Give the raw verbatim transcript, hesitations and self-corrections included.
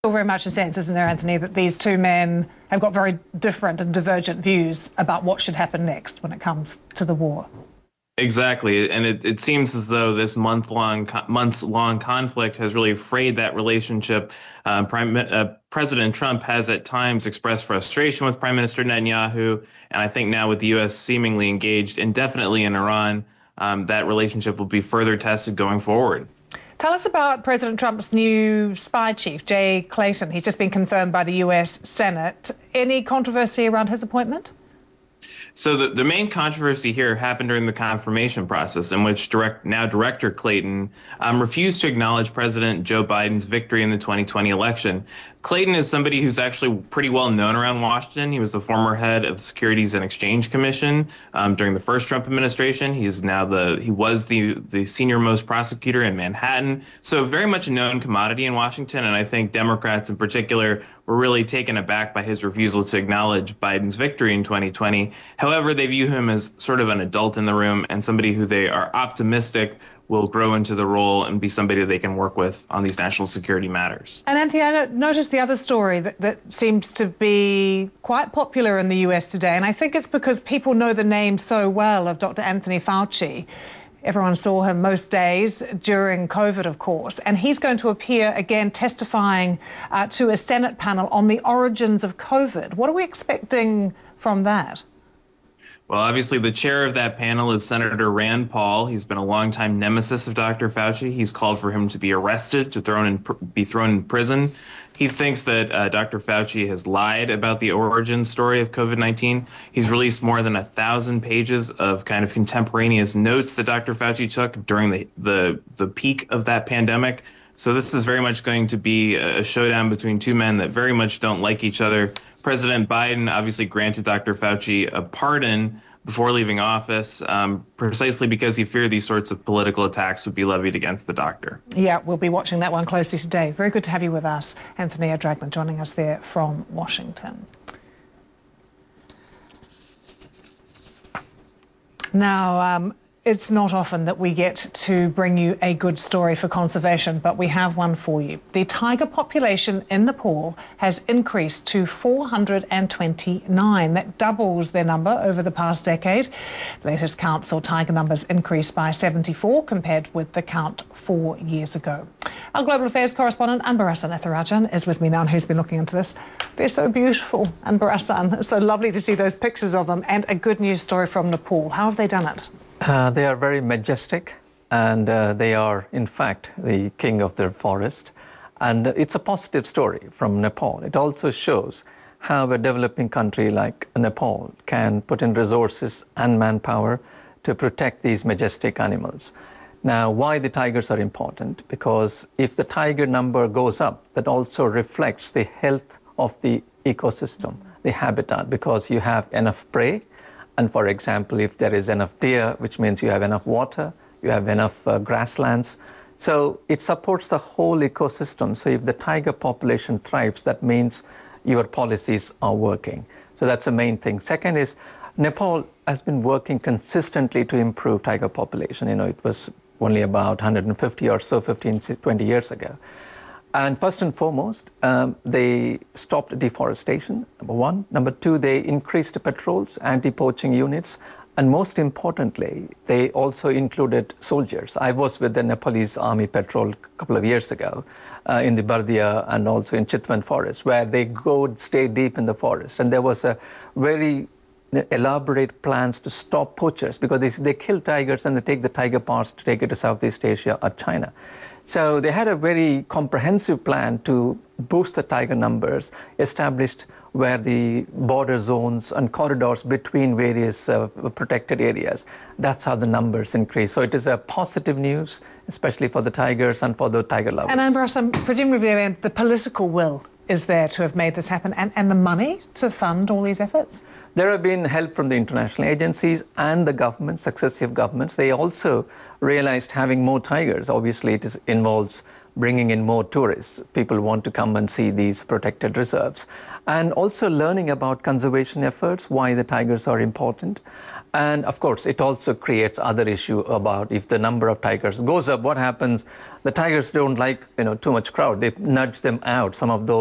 Still very much a sense, isn't there, Anthony, that these two men have got very different and divergent views about what should happen next when it comes to the war. Exactly, and it, it seems as though this month-long months-long conflict has really frayed that relationship. Uh, Prime, uh, President Trump has at times expressed frustration with Prime Minister Netanyahu, and I think now with the U S seemingly engaged indefinitely in Iran, um, that relationship will be further tested going forward. Tell us about President Trump's new spy chief, Jay Clayton. He's just been confirmed by the U S Senate. Any controversy around his appointment? So the, the main controversy here happened during the confirmation process, in which direct, now Director Clayton um, refused to acknowledge President Joe Biden's victory in the twenty twenty election. Clayton is somebody who's actually pretty well known around Washington. He was the former head of the Securities and Exchange Commission um, during the first Trump administration. He's now the he was the the senior most prosecutor in Manhattan. So very much a known commodity in Washington. And I think Democrats in particular were really taken aback by his refusal to acknowledge Biden's victory in twenty twenty. However, they view him as sort of an adult in the room and somebody who they are optimistic will grow into the role and be somebody they can work with on these national security matters. And Anthony, I noticed the other story that, that seems to be quite popular in the U S today, and I think it's because people know the name so well of Doctor Anthony Fauci. Everyone saw him most days during COVID, of course, and he's going to appear again testifying uh, to a Senate panel on the origins of COVID. What are we expecting from that? Well, obviously, the chair of that panel is Senator Rand Paul. He's been a longtime nemesis of Doctor Fauci. He's called for him to be arrested, to thrown in, be thrown in prison. He thinks that uh, Doctor Fauci has lied about the origin story of COVID nineteen. He's released more than a thousand pages of kind of contemporaneous notes that Doctor Fauci took during the, the, the peak of that pandemic. So this is very much going to be a showdown between two men that very much don't like each other. President Biden obviously granted Doctor Fauci a pardon before leaving office, um, precisely because he feared these sorts of political attacks would be levied against the doctor. Yeah, we'll be watching that one closely today. Very good to have you with us, Anthony Dragman, joining us there from Washington. Now, um, it's not often that we get to bring you a good story for conservation, but we have one for you. The tiger population in Nepal has increased to four hundred twenty-nine. That doubles their number over the past decade. The latest count saw tiger numbers increase by seventy-four compared with the count four years ago. Our global affairs correspondent, Anbarasa Natharajan, is with me now, and who's been looking into this. They're so beautiful, Anbarasa. It's so lovely to see those pictures of them, and a good news story from Nepal. How have they done it? Uh, they are very majestic, and uh, they are, in fact, the king of their forest. And it's a positive story from Nepal. It also shows how a developing country like Nepal can put in resources and manpower to protect these majestic animals. Now, why the tigers are important? Because if the tiger number goes up, that also reflects the health of the ecosystem, the habitat, because you have enough prey. And for example, if there is enough deer, which means you have enough water, you have enough uh, grasslands. So it supports the whole ecosystem. So if the tiger population thrives, that means your policies are working. So that's the main thing. Second is Nepal has been working consistently to improve tiger population. You know, it was only about one hundred fifty or so, fifteen, twenty years ago. And first and foremost, um, they stopped deforestation, number one. Number two, they increased the patrols, anti-poaching units. And most importantly, they also included soldiers. I was with the Nepalese Army Patrol a couple of years ago uh, in the Bardia and also in Chitwan Forest, where they go stay deep in the forest. And there was a very elaborate plans to stop poachers, because they, they kill tigers and they take the tiger parts to take it to Southeast Asia or China. So they had a very comprehensive plan to boost the tiger numbers, established where the border zones and corridors between various uh, protected areas. That's how the numbers increase. So it is a positive news, especially for the tigers and for the tiger lovers. And Anbarasa, presumably the political will is there to have made this happen, and, and the money to fund all these efforts? There have been help from the international agencies and the governments, successive governments. They also realized having more tigers, obviously it is, involves bringing in more tourists. People want to come and see these protected reserves. And also learning about conservation efforts, why the tigers are important. And of course, it also creates other issue about if the number of tigers goes up, what happens? The tigers don't like, you know, too much crowd. They nudge them out. Some of those